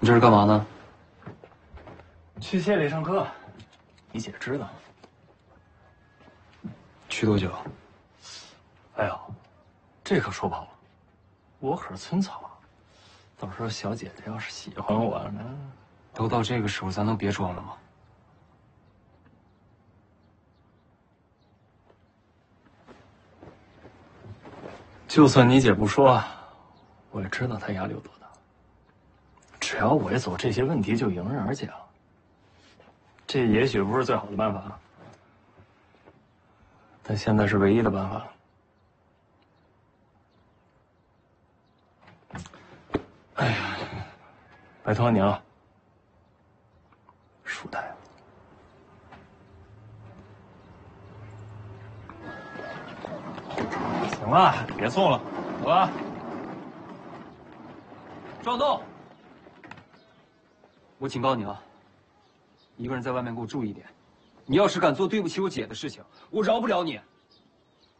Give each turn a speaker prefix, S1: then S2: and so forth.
S1: 你这是干嘛呢？
S2: 去县里上课，你姐知道。
S1: 去多久？
S2: 哎呦，这可说不好了，我可是村草啊，到时候小姐姐要是喜欢我呢？
S1: 都到这个时候，咱能别装了吗？
S2: 就算你姐不说，我也知道她压力有多大。只要我一走，这些问题就迎刃而解了。这也许不是最好的办法，但现在是唯一的办法了。哎呀，拜托你啊，舒泰。行了，别送了，走吧。
S1: 赵栋，我警告你啊，一个人在外面给我注意点。你要是敢做对不起我姐的事情，我饶不了你。